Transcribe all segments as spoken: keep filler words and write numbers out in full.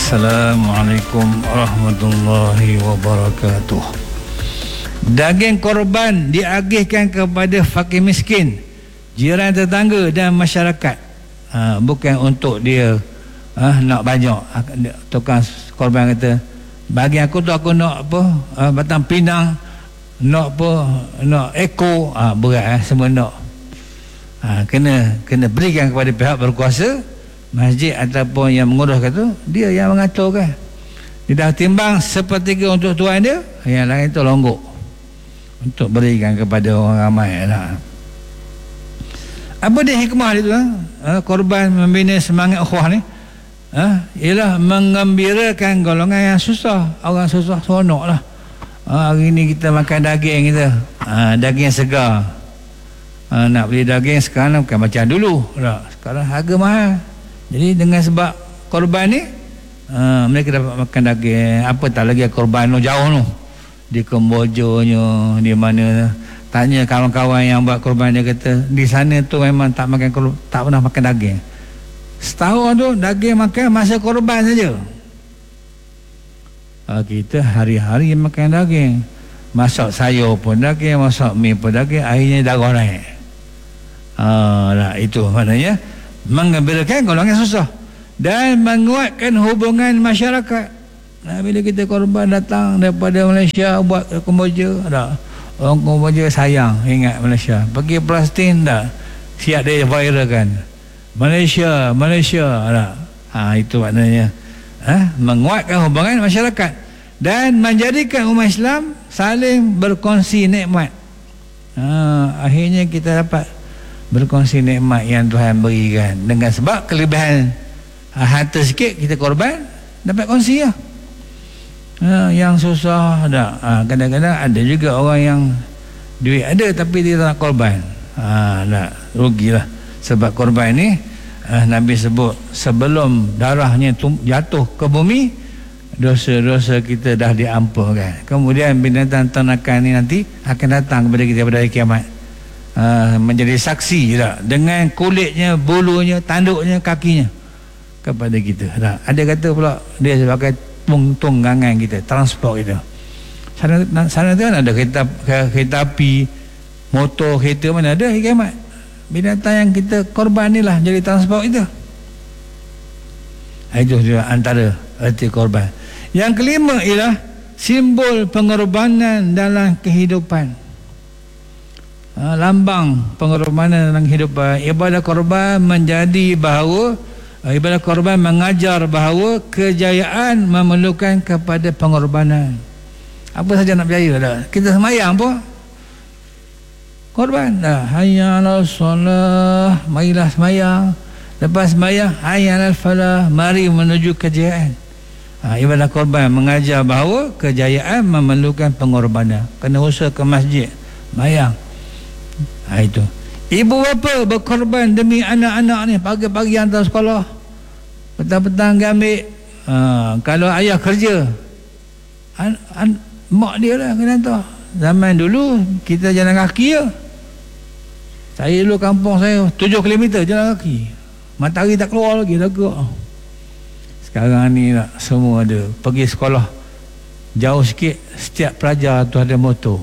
Assalamualaikum warahmatullahi wabarakatuh. Daging korban diagihkan kepada fakir miskin, jiran tetangga dan masyarakat. Ha, bukan untuk dia ha, nak banyak. Tukang korban kata, bagi aku tu aku nak apa, ha, batang pinang, nak apa, nak ekor, ha, berat, ha, semua nak. Ha, kena kena berikan kepada pihak berkuasa, masjid ataupun yang menguruskan tu, dia yang mengaturkan. Dia dah timbang sepertiga untuk tuan dia, yang lain tu longgok untuk berikan kepada orang ramai lah. Apa dia hikmah dia tu, ha? Korban membina semangat ukhuwah ni, ha? Ialah mengembirakan golongan yang susah. Orang susah seronok lah. Ha, hari ni kita makan daging kita, ha, daging segar. Ha, nak beli daging sekarang bukan macam dulu lah. Sekarang harga mahal. Jadi dengan sebab korban ni, ha, mereka dapat makan daging. Apa tak lagi korban tu jauh tu, di Kemboja, di mana. Tanya kawan-kawan yang buat korban, dia kata di sana tu memang tak makan korban, tak pernah makan daging. Setahun tu daging makan masa korban saja. Ha, kita hari-hari makan daging. Masak sayur pun daging, masak mi pun daging, akhirnya darah naik. Ha, lah, itu maknanya mengembirakan golongan susah dan menguatkan hubungan masyarakat. Nah, bila kita korban datang daripada Malaysia buat Kemboja, dah orang Kemboja sayang ingat Malaysia, pergi Palestin dah siap dia viralkan Malaysia Malaysia dah. Ha, itu maknanya ha, menguatkan hubungan masyarakat dan menjadikan umat Islam saling berkongsi nikmat. Ha, akhirnya kita dapat berkongsi nikmat yang Tuhan berikan. Dengan sebab kelebihan ha, harta sikit kita korban, dapat kongsi lah. Ha, yang susah ada, ha, kadang-kadang ada juga orang yang duit ada tapi dia tak nak korban. Ha, nak rugilah. Sebab korban ni ha, Nabi sebut sebelum darahnya tum- jatuh ke bumi, dosa-dosa kita dah diampunkan. Kemudian binatang ternakan ni nanti akan datang kepada kita pada hari kiamat, ha, menjadi saksi tak? Dengan kulitnya, bulunya, tanduknya, kakinya kepada kita. Tak? Ada kata pula dia sebagai tunggangan kita, transport kita. Sana, sana tu kan ada kereta, kereta api, motor, kereta, mana ada hari kiamat. Binatang yang kita korban ni lah jadi transport kita. Itu juga antara erti korban. Yang kelima ialah simbol pengorbanan dalam kehidupan. Ha, lambang pengorbanan dalam kehidupan. Ibadah korban menjadi bahawa ibadah korban mengajar bahawa kejayaan memerlukan kepada pengorbanan. Apa saja nak berjaya dah. Kita semayang pun korban dah. Hayya 'alas solah, marilah semayang. Lepas semayang, hayya 'alal falah, mari menuju kejayaan. Ha, ibadah korban mengajar bahawa kejayaan memerlukan pengorbanan. Kena usaha ke masjid, semayang. Ha, itu. Ibu bapa berkorban demi anak-anak ni, pagi-pagi hantar sekolah, petang-petang ambil. Ha, kalau ayah kerja, an, an, mak dia lah kena hantar. Zaman dulu kita jalan kaki je. Saya dulu kampung saya tujuh kilometer jalan kaki, matahari tak keluar lagi dah gerak. Sekarang ni lah semua ada. Pergi sekolah jauh sikit, setiap pelajar tu ada motor.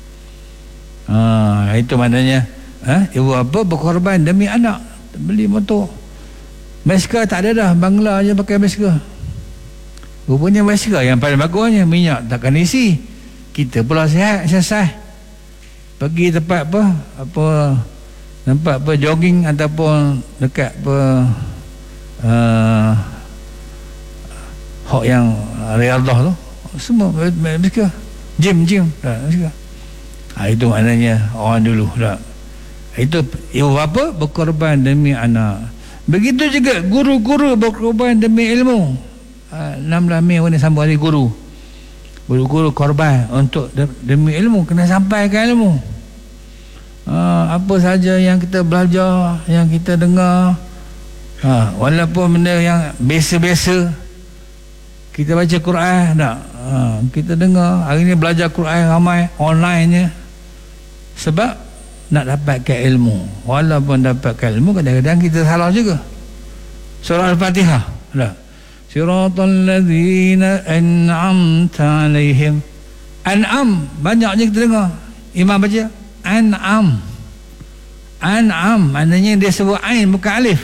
Ha, itu maknanya ha? Ibu apa berkorban demi anak, beli motor. Basikal tak ada dah, Bangla je pakai basikal. Rupanya basikal yang paling bagusnya minyak takkan isi. Kita pula sihat, siasat pergi tempat apa apa tempat apa jogging ataupun dekat apa uh, hok yang Riyadhah tu, semua basikal, gym gym dah basikal. Ha, itu maknanya orang dulu dah. Itu ibu bapa berkorban demi anak. Begitu juga guru-guru berkorban demi ilmu. Ha, enam belas Mei ni sambung hari guru. Guru-guru korban untuk demi ilmu, kena sampaikan ilmu. Ha, apa saja yang kita belajar, yang kita dengar, ha, walaupun benda yang biasa-biasa, kita baca Quran tak? Ha, kita dengar. Hari ni belajar Quran ramai online-nya. Sebab nak dapatkan ilmu. Walaupun dapatkan ilmu, kadang-kadang kita salah juga. Surah Al-Fatihah tak? siratal ladzina an'amta alaihim. An'am, banyaknya kita dengar imam baca an'am. An'am maknanya dia sebut ain bukan alif.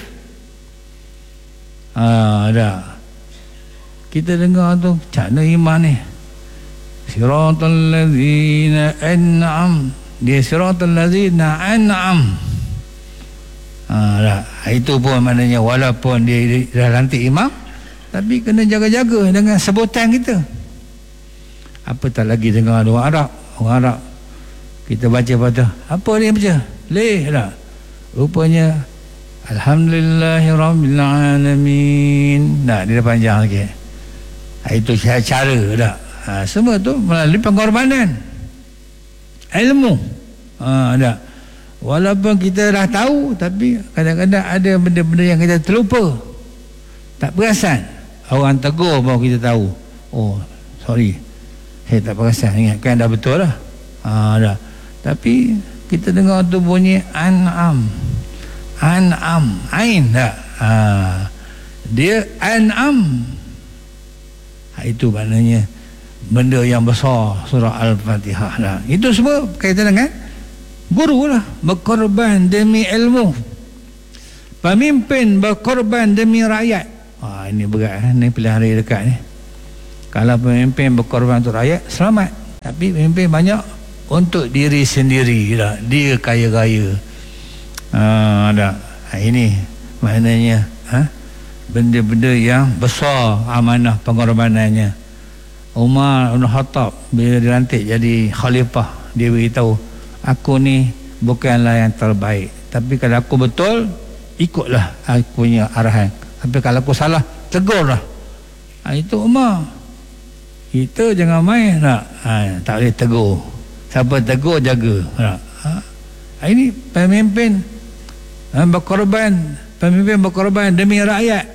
Ah, dah. Kita dengar tu macam mana imam ni? Siratal ladzina an'am. Dia siratal ladzina an'am. Ah, dah. Itu pun maknanya walaupun dia dah lantik imam, tapi kena jaga-jaga dengan sebutan kita. Apatah lagi dengar orang Arab, orang Arab kita baca pada apa dia baca? Leh dah. Rupanya alhamdulillahirabbil alamin. Nah, dia dah panjang lagi. Itu cara dah. Ha, semua tu melalui pengorbanan ilmu. Ha, dah. Walaupun kita dah tahu, tapi kadang-kadang ada benda-benda yang kita terlupa, tak perasan. Orang tegur baru kita tahu. Oh, sorry, saya tak perasan. Ingatkan dah betul lah. Ha, dah. Tapi kita dengar tu bunyi an'am. An'am, ain dah. Ha, dia an'am. Ha, itu maknanya benda yang besar, surah Al-Fatihah dah. Itu semua kaitan dengan guru lah, berkorban demi ilmu. Pemimpin berkorban demi rakyat. Ah, ini berat, ini pilihan hari dekat ni. Kalau pemimpin berkorban untuk rakyat, selamat. Tapi pemimpin banyak untuk diri sendiri dah. Dia kaya raya. Ah, dah. Ah, ini maknanya ha? benda-benda yang besar amanah pengorbanannya. Umar bin Khattab bila dilantik jadi khalifah, dia beritahu, aku ni bukanlah yang terbaik, tapi kalau aku betul, ikutlah aku punya arahan. Tapi kalau aku salah, tegurlah. Ha, itu Umar. Kita jangan main nak. Ha, tak boleh tegur. Siapa tegur, jaga. Ha, ini pemimpin ha, berkorban, pemimpin berkorban demi rakyat.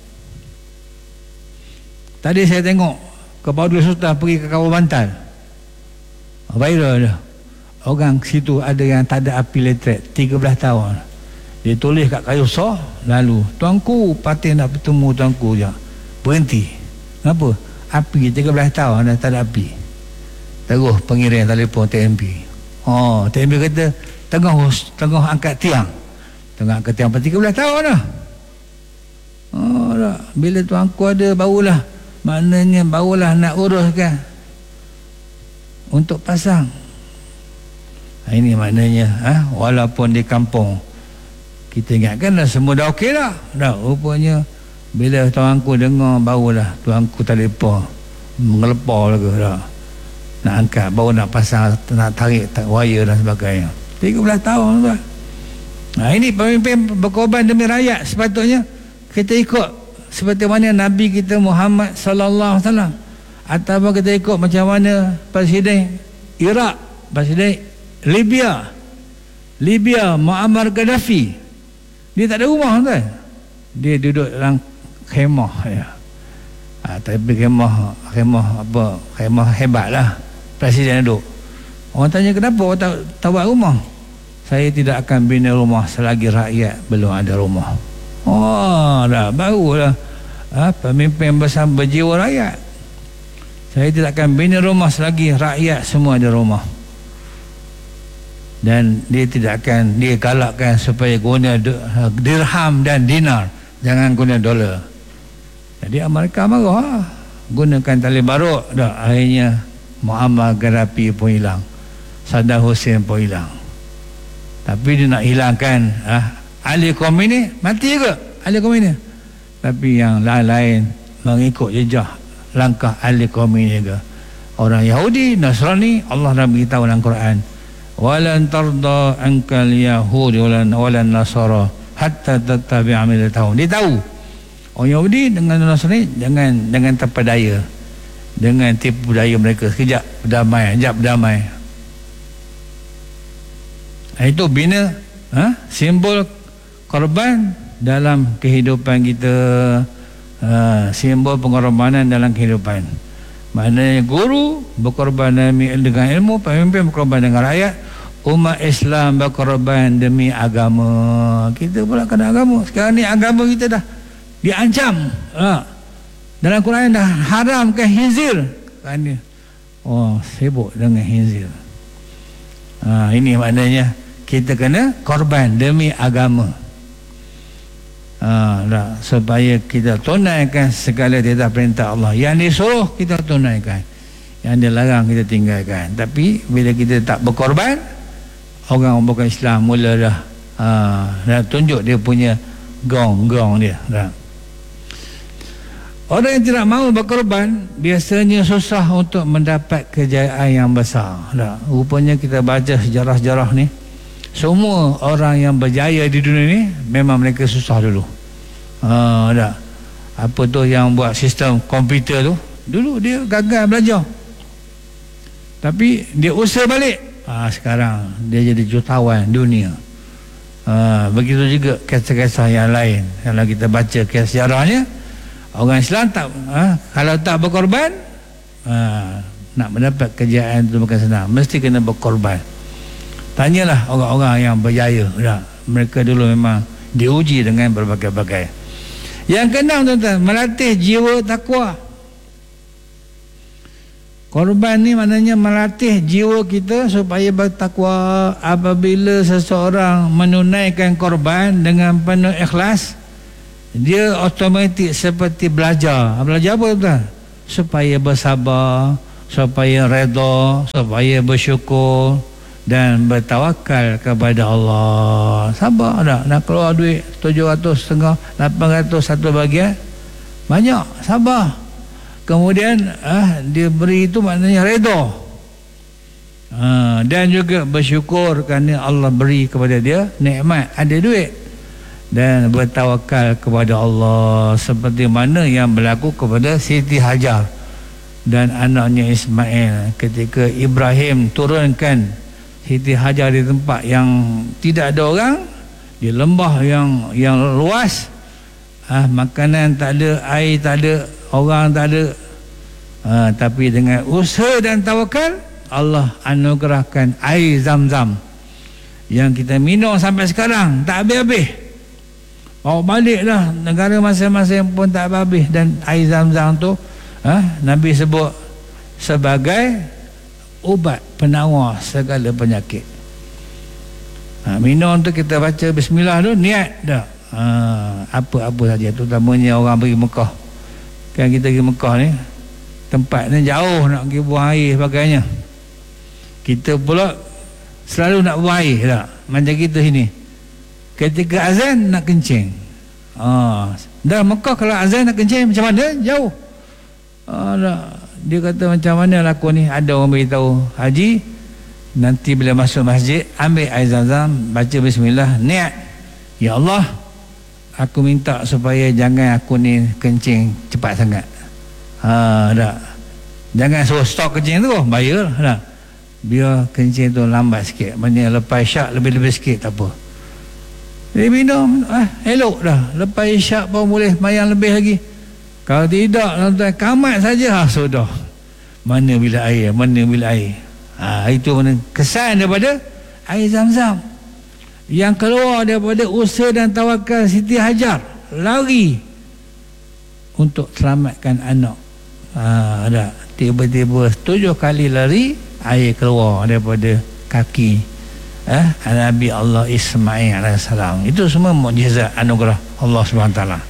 Tadi saya tengok Kepala Sultan pergi ke Kawah Bantal. Viral dah. Orang situ ada yang tak ada api elektrik tiga belas tahun. Dia tulis kat kayu sah, lalu tuanku patih nak bertemu tuanku je. Berhenti. Kenapa? Api tiga belas tahun dah tak ada api. Terus pengirim telefon T M P. Oh, T M P kata tengah tengah angkat tiang. Tengah angkat tiang tiga belas tahun dah. Oh, dah. Bila tuanku ada barulah, maknanya barulah nak uruskan untuk pasang. Ini maknanya ha? Walaupun di kampung kita ingatkan dah semua dah okey dah. Dah rupanya bila tuanku dengar barulah tuanku telefon mengelepar lagi dah. Nak angkat baru nak pasang, nak tarik tak wire dan sebagainya. tiga belas tahun dah. Nah, ini pemimpin berkorban demi rakyat. Sepatutnya kita ikut seperti mana Nabi kita Muhammad sallallahu alaihi wasallam, ataupun kita ikut macam mana Presiden Iraq, Presiden Libya Libya Muammar Gaddafi. Dia tak ada rumah kan, dia duduk dalam khemah ya. Ha, tapi khemah khemah apa khemah hebat lah Presiden duduk. Orang tanya kenapa orang tak, tak buat rumah. Saya tidak akan bina rumah selagi rakyat belum ada rumah. Oh dah barulah ha, pemimpin besar berjiwa rakyat. Saya tidak akan bina rumah selagi rakyat semua ada rumah. Dan dia tidak akan, dia galakkan supaya guna dirham dan dinar, jangan guna dolar. Jadi Amerika marah ha? Gunakan tali baruk dah. Akhirnya Muammar Gaddafi pun hilang, Saddam Hussein pun hilang. Tapi dia nak hilangkan ha? Ali Khamenei mati juga, Ali Khamenei. Tapi yang lain-lain mengikut jejak langkah Ali Khamenei juga. Orang Yahudi, Nasrani, Allah dah beritahu dalam Quran, walan tarda ankal yahudi walan walan nasara hatta tattabi'a millatahum. Dia tahu orang Yahudi dengan Nasrani jangan jangan terpedaya dengan tipu daya mereka. Sekejap berdamai, sekejap berdamai. Itu bina ha? simbol korban dalam kehidupan kita, ha, simbol pengorbanan dalam kehidupan. Maknanya guru berkorban dengan ilmu, pemimpin berkorban dengan rakyat, umat Islam berkorban demi agama. Kita pula kena agama. Sekarang ni agama kita dah diancam. Ha. Dalam Quran dah haramkan khinzir. Kerana oh sibuk dengan khinzir. Ha, ini maknanya kita kena korban demi agama. Ha, dah, supaya kita tunaikan segala titah perintah Allah. Yang disuruh kita tunaikan, yang dilarang kita tinggalkan. Tapi bila kita tak berkorban, orang bukan Islam mula dah ha, dah tunjuk dia punya gong-gong dia dah. Orang yang tidak mahu berkorban biasanya susah untuk mendapat kejayaan yang besar dah. Rupanya kita baca sejarah-sejarah ni, semua orang yang berjaya di dunia ni memang mereka susah dulu. Ha, dah. Apa tu yang buat sistem komputer tu, dulu dia gagal belajar, tapi dia usaha balik. Ha, sekarang dia jadi jutawan dunia. Ha, begitu juga kisah-kisah yang lain. Kalau kita baca kisah sejarahnya, orang Islam tak ha, kalau tak berkorban, ha, nak mendapat kejayaan itu bukan senang, mesti kena berkorban. Tanyalah orang-orang yang berjaya dah. Mereka dulu memang diuji dengan berbagai-bagai. Yang keenam, tuan-tuan, melatih jiwa takwa. Korban ni maknanya melatih jiwa kita supaya bertakwa. Apabila seseorang menunaikan korban dengan penuh ikhlas, dia automatik seperti belajar. Belajar apa, tuan? Supaya bersabar, supaya redha, supaya bersyukur dan bertawakal kepada Allah. Sabar tak? Nak keluar duit tujuh ratus setengah, lapan ratus satu bahagian, banyak, sabar. Kemudian ah, dia beri itu maknanya redha, ah, dan juga bersyukur kerana Allah beri kepada dia nikmat, ada duit, dan bertawakal kepada Allah, seperti mana yang berlaku kepada Siti Hajar dan anaknya Ismail. Ketika Ibrahim turunkan Siti Hajar di tempat yang tidak ada orang, di lembah yang yang luas, ah, makanan tak ada, air tak ada, orang tak ada, ah, tapi dengan usaha dan tawakal, Allah anugerahkan air Zam-Zam yang kita minum sampai sekarang tak habis-habis. Bawa balik dah negara masing-masing pun tak habis. Dan air Zam-Zam tu ah, Nabi sebut sebagai ubat penawar segala penyakit. Ha, minum tu kita baca bismillah tu, niat dah. Ha, apa-apa saja, terutamanya orang pergi Mekah. Kan kita pergi Mekah ni, tempat ni jauh, nak pergi buang air sebagainya. Kita pula selalu nak buang air tak? Macam kita sini, ketika azan nak kencing. Ha, dah Mekah kalau azan nak kencing macam mana? Jauh. Ha, dah. Dia kata macam mana laku ni? Ada orang beritahu, Haji, nanti bila masuk masjid ambil air Zam-Zam, baca bismillah, niat, ya Allah, aku minta supaya jangan aku ni kencing cepat sangat. Ha, dah. Jangan suruh stok kencing tu, bayar dah. Biar kencing tu lambat sikit, maknanya lepas syak lebih-lebih sikit tak apa. Dia minum, ah, elok dah. Lepas isyak pun boleh mayang lebih lagi. Kalau tidak, tuan-tuan, kamat saja, ha, sudah. Mana bila air, mana bila air. Ha, itu mana kesan daripada air Zam-Zam yang keluar daripada usaha dan tawakal Siti Hajar, lari untuk selamatkan anak. Ha, ada tiba-tiba tujuh kali lari, air keluar daripada kaki eh, Nabi Allah Ismail alaihissalam. Itu semua mukjizat anugerah Allah subhanahu wa taala.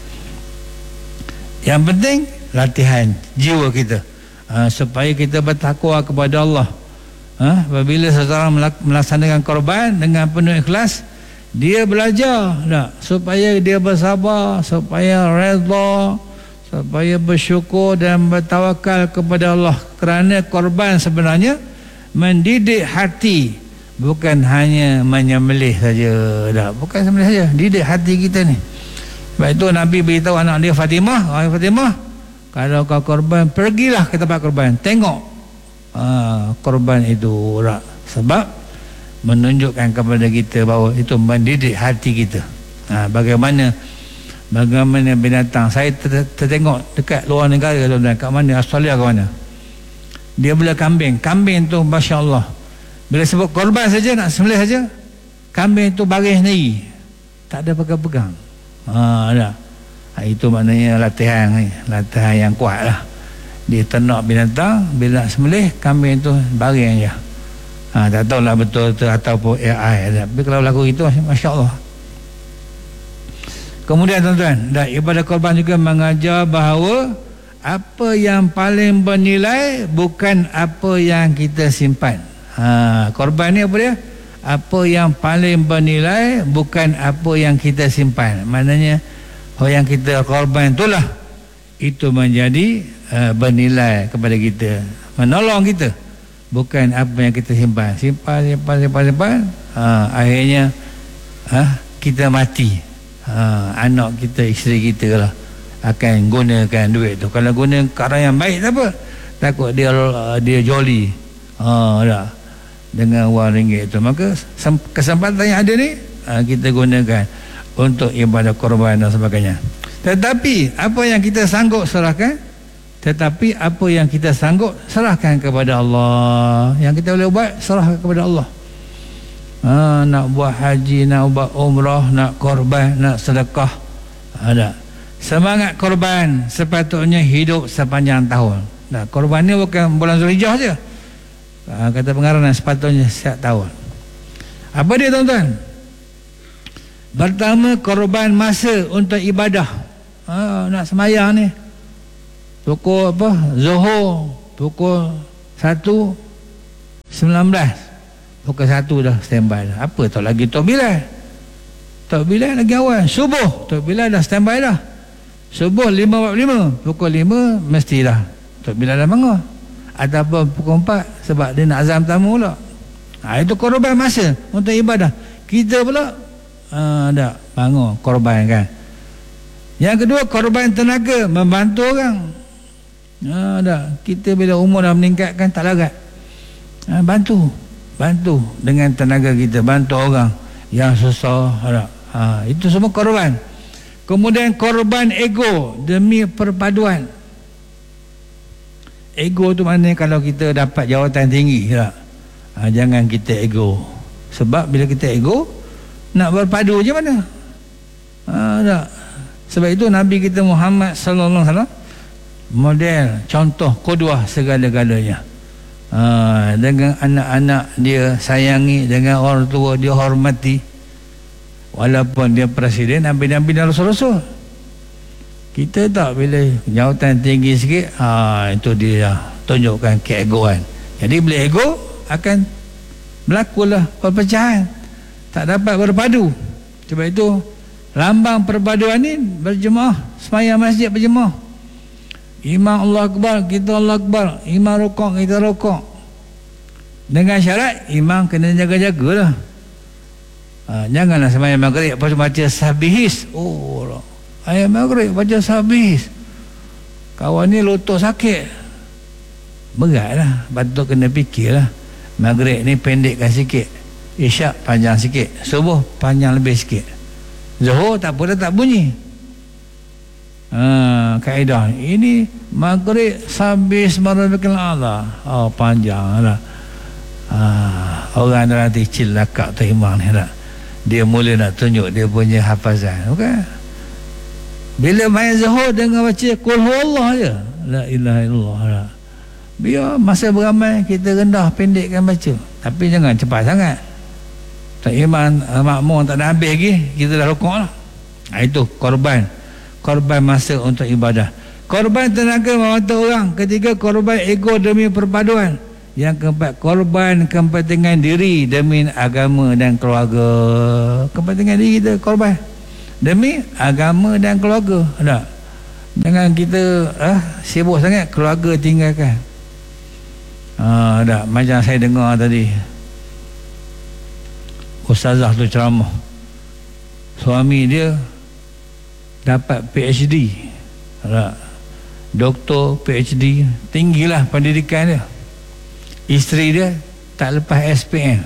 Yang penting latihan jiwa kita, ha, supaya kita bertakwa kepada Allah. Ha, apabila seseorang melaksanakan korban dengan penuh ikhlas, dia belajar tak? Supaya dia bersabar, supaya redha, supaya bersyukur dan bertawakal kepada Allah. Kerana korban sebenarnya mendidik hati, bukan hanya menyembelih saja tak? Bukan sembelih saja, didik hati kita ni. Sebab itu Nabi beritahu anak dia Fatimah, wahai Fatimah, kalau kau korban, pergilah ke tempat korban, tengok uh, korban itu rak. Sebab menunjukkan kepada kita bahawa itu mendidik hati kita. uh, Bagaimana Bagaimana binatang. Saya ter- tertengok dekat luar negara, kat mana, Australia ke mana, dia bela kambing. Kambing tu Masya Allah, bila sebut korban saja, nak sembelih saja, kambing tu baris sendiri, tak ada pegang-pegang. Ha, ada. Ha, itu maknanya latihan ni, latihan yang kuat lah. Dia ternak binatang, bila sembelih kambing tu baring je. Ha, tak tahulah betul tu ataupun A I. Tapi kalau laku itu, Masya Allah. Kemudian tuan-tuan, dan ibadah korban juga mengajar bahawa apa yang paling bernilai bukan apa yang kita simpan. Ha, korban ni apa dia? Apa yang paling bernilai bukan apa yang kita simpan. Maknanya apa yang kita korban itulah itu menjadi uh, bernilai kepada kita, menolong kita, bukan apa yang kita simpan. Simpan, simpan, simpan, simpan. Ha, akhirnya ha, kita mati. Ha, anak kita, isteri kita lah akan gunakan duit tu. Kalau guna cara yang baik tak apa, takut dia dia joli ha, dah, dengan wang ringgit tu. Maka kesempatan yang ada ni ha, kita gunakan untuk ibadah korban dan sebagainya. Tetapi apa yang kita sanggup serahkan, tetapi apa yang kita sanggup serahkan kepada Allah. Yang kita boleh buat, serahkan kepada Allah. Ha, nak buat haji, nak buat umrah, nak korban, nak sedekah, ada. Semangat korban sepatutnya hidup sepanjang tahun. Nah, korban ni bukan bulan Zulhijjah je. Ha, kata pengarang sepatutnya setiap tahun. Apa dia tuan-tuan? Pertama, korban masa untuk ibadah. Ha, nak semayang ni pukul apa? Zuhur pukul satu sembilan belas. Pukul satu dah standby dah. Apa tak lagi Tok Bilal? Tok Bilal lagi awal. Subuh Tok Bilal dah standby dah. Subuh lima empat puluh lima, pukul lima mestilah Tok Bilal dah bangun. Ataupun pukul empat sebab dia nak azam tamu pula. Ha, itu korban masa untuk ibadah. Kita pula uh, dah bangun korban kan. Yang kedua, korban tenaga, membantu orang. Ha, dah. Kita bila umur dah meningkatkan tak larat. Ha, bantu. Bantu dengan tenaga kita, bantu orang yang susah. Ha, itu semua korban. Kemudian korban ego demi perpaduan. Ego tu maknanya kalau kita dapat jawatan tinggi tak? Ha, jangan kita ego. Sebab bila kita ego, nak berpadu je mana? Ha, tak? Sebab itu Nabi kita Muhammad sallallahu alaihi wasallam model, contoh, qudwah segala-galanya. Ha, dengan anak-anak dia sayangi, dengan orang tua dia hormati, walaupun dia presiden, nabi-nabi dan rasul-rasul. Kita tak, bila jawatan tinggi sikit, ha, itu dia tunjukkan keegoan. Jadi bila ego akan berlakulah perpecahan, tak dapat berpadu. Sebab itu lambang perpaduan ni berjemaah, sembahyang masjid berjemaah. Imam Allah Akbar, kita Allah Akbar. Imam rukuk, kita rukuk. Dengan syarat imam kena jaga-jaga lah. Ha, janganlah sembahyang maghrib lepas tu baca sabihis. Oh, ayat maghrib baca sabihis. Kawan ni lutut sakit. Berat lah. Patut kena fikir lah. Maghrib ni pendekkan sikit, isyak panjang sikit, subuh panjang lebih sikit, zuhur tak apa dah tak bunyi. Ha, kaedah ini maghrib sabis marabikal Allah. Oh, panjang lah. Ha, orang dah nanti cilakak tu imam ni lah. Dia mula nak tunjuk dia punya hafazan, bukan? Bila main zuhur dengan baca qul huwallah je, la ilaha illallah lah. Biar masa beramai kita rendah, pendekkan baca, tapi jangan cepat sangat. Tak iman makmum tak dah habis lagi, kita dah rukuk lah. Ha, itu korban. Korban masa untuk ibadah. Korban tenaga membantu orang. Ketiga, korban ego demi perpaduan. Yang keempat, korban kepentingan diri demi agama dan keluarga. Kepentingan diri kita korban demi agama dan keluarga. Tak? Jangan kita ah, sibuk sangat, keluarga tinggalkan. Ah, tak? Macam saya dengar tadi, ustazah tu ceramah, suami dia dapat P H D, doktor P H D, tinggilah pendidikan dia. Isteri dia tak lepas S P M.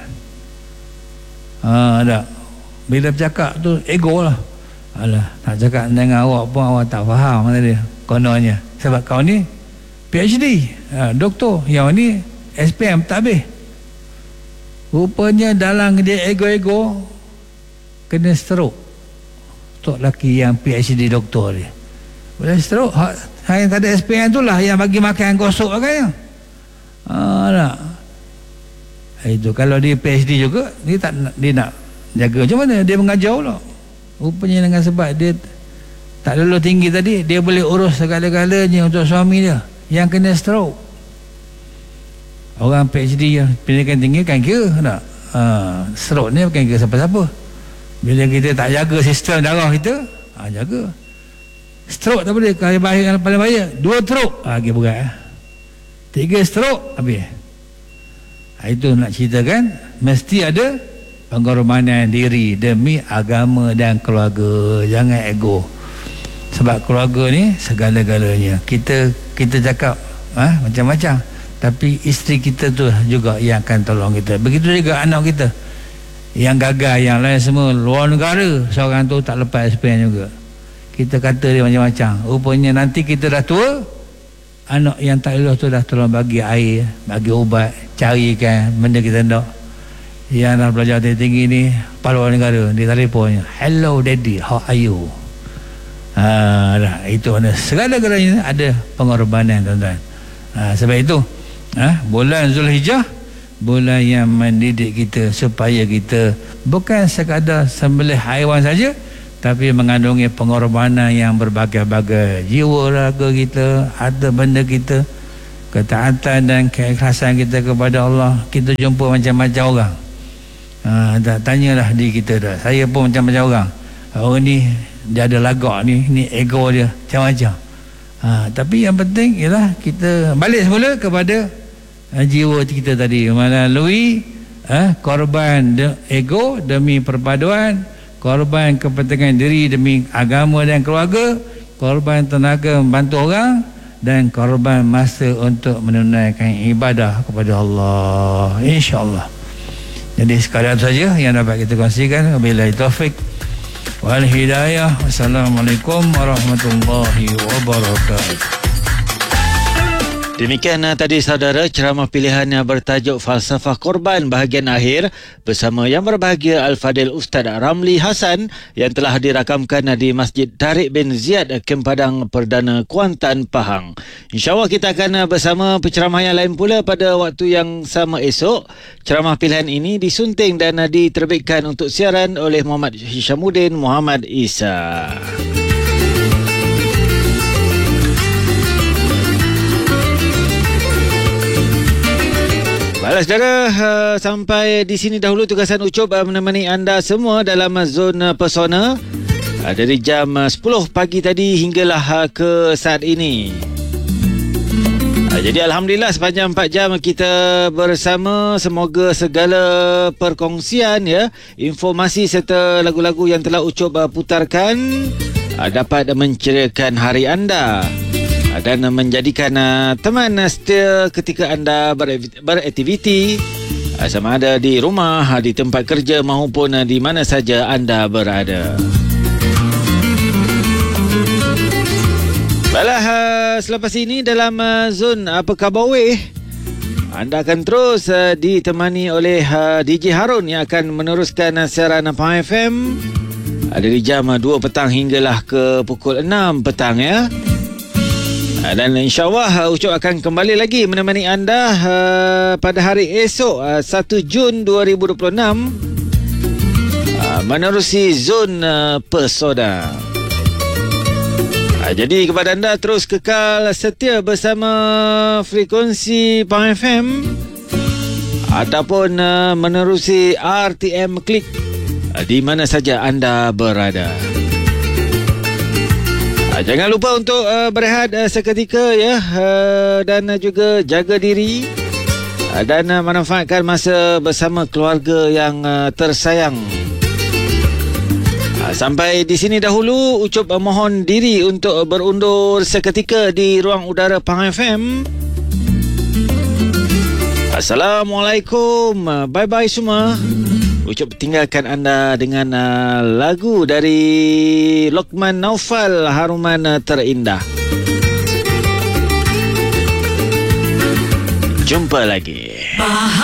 Ha, tak. Bila bercakap tu ego lah. Alah, nak cakap dengan awak pun awak tak faham kata dia. Kononnya sebab kau ni P H D, ha, doktor, yang ni S P M tak habis. Rupanya dalam dia ego-ego kena stroke. Tok lelaki yang P H D doktor dia. Boleh stroke. Ha, yang tak ada S P M itulah yang bagi makan gosok agaknya. Ah, tak. Itu kalau dia P H D juga, dia tak nak, dia nak jaga macam mana? Dia mengajar pula. Rupanya dengan sebab dia tak lalu tinggi tadi, dia boleh urus segala-galanya untuk suami dia yang kena stroke. Orang P H D yang pendidikan tinggi kan kira tak? Ha, stroke ni bukan kira siapa-siapa. Bila kita tak jaga sistem darah kita, ha, jaga. Stroke tak boleh. Kalau bahaya, paling bahaya dua stroke, ha, lagi berat. eh. Tiga stroke, habis. Ha, itu nak ceritakan, mesti ada pengorbanan diri demi agama dan keluarga. Jangan ego. Sebab keluarga ni segala-galanya. Kita kita cakap ha, macam-macam, tapi isteri kita tu juga yang akan tolong kita. Begitu juga anak kita yang gagal, yang lain semua luar negara, seorang tu tak lepas S P M juga. Kita kata dia macam-macam. Rupanya nanti kita dah tua, anak yang tak lulus tu dah tolong bagi air, bagi ubat, carikan benda kita nak. Yang dah belajar tinggi ni pahlawan negara, dia telefon, hello daddy, how are you? Ha, dah, itu mana segala-galanya ada pengorbanan, tuan-tuan. Ha, sebab itu ha, bulan Zulhijjah, bulan yang mendidik kita supaya kita bukan sekadar sembelih haiwan saja, tapi mengandungi pengorbanan yang berbagai-bagai. Jiwa raga kita, harta benda kita, ketaatan dan keikhlasan kita kepada Allah. Kita jumpa macam-macam orang. Ha, tanyalah diri kita dah. Saya pun macam-macam orang. Orang ni dia ada lagak ni, ni ego dia macam-macam. Ha, tapi yang penting ialah kita balik semula kepada uh, jiwa kita tadi, melalui uh, korban de, ego demi perpaduan, korban kepentingan diri demi agama dan keluarga, korban tenaga membantu orang, dan korban masa untuk menunaikan ibadah kepada Allah, insya-Allah. Jadi sekalian saja yang dapat kita kongsikan. Wabillahi taufik wal hidayah. Wassalamualaikum warahmatullahi wabarakatuh. Demikian uh, tadi saudara ceramah pilihan yang bertajuk Falsafah Korban bahagian akhir bersama yang berbahagia Al-Fadil Ustaz Ramli Hassan yang telah dirakamkan uh, di Masjid Tariq bin Ziyad, uh, Kem Padang Perdana Kuantan, Pahang. InsyaAllah kita akan uh, bersama penceramah yang lain pula pada waktu yang sama esok. Ceramah pilihan ini disunting dan uh, diterbitkan untuk siaran oleh Muhammad Hishamuddin Muhammad Isa. Baiklah saudara, uh, sampai di sini dahulu tugasan Ucup uh, menemani anda semua dalam uh, zona pesona uh, dari jam uh, sepuluh pagi tadi hinggalah uh, ke saat ini. Uh, jadi Alhamdulillah sepanjang empat jam kita bersama. Semoga segala perkongsian, ya, informasi serta lagu-lagu yang telah Ucup uh, putarkan uh, dapat menceriakan hari anda dan menjadikan uh, teman uh, setia ketika anda beraktiviti, uh, sama ada di rumah, uh, di tempat kerja maupun uh, di mana saja anda berada. Baiklah, uh, selepas ini dalam uh, zon Apa Khabar Weh, anda akan terus uh, ditemani oleh uh, D J Harun yang akan meneruskan uh, siaran Pahang F M uh, dari jam uh, dua petang hinggalah ke pukul enam petang, ya. Dan insyaAllah uh, Ucup akan kembali lagi menemani anda uh, pada hari esok uh, satu Jun dua ribu dua puluh enam uh, menerusi zon uh, pesona. uh, Jadi kepada anda terus kekal setia bersama frekuensi Pahang F M ataupun uh, menerusi R T M Klik uh, di mana saja anda berada. Jangan lupa untuk uh, berehat uh, seketika, ya, uh, dan uh, juga jaga diri uh, dan uh, manfaatkan masa bersama keluarga yang uh, tersayang. Uh, sampai di sini dahulu Ucup uh, mohon diri untuk berundur seketika di ruang udara Pahang F M. Assalamualaikum, uh, bye-bye semua. Ucup tinggalkan anda dengan uh, lagu dari Lokman Naufal, Haruman uh, Terindah. Jumpa lagi.